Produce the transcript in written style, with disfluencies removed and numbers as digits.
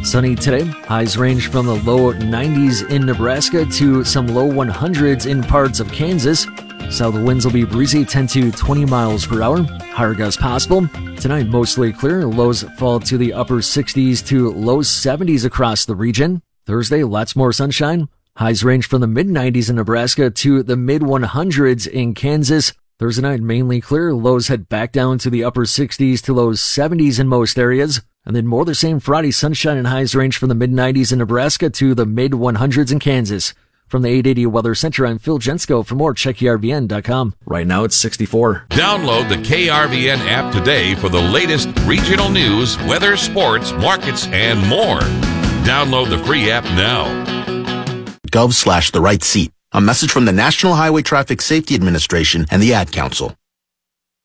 Sunny today. Highs range from the low 90s in Nebraska to some low 100s in parts of Kansas. South winds will be breezy, 10 to 20 miles per hour. Higher gusts possible. Tonight, mostly clear. Lows fall to the upper 60s to low 70s across the region. Thursday, lots more sunshine. Highs range from the mid-90s in Nebraska to the mid-100s in Kansas. Thursday night, mainly clear. Lows head back down to the upper 60s to low 70s in most areas. And then more the same Friday, sunshine and highs range from the mid-90s in Nebraska to the mid-100s in Kansas. From the 880 Weather Center, I'm Phil Jensko. For more, check KRVN.com. Right now, it's 64. Download the KRVN app today for the latest regional news, weather, sports, markets, and more. Download the free app now. Gov/the right seat. A message from the National Highway Traffic Safety Administration and the Ad Council.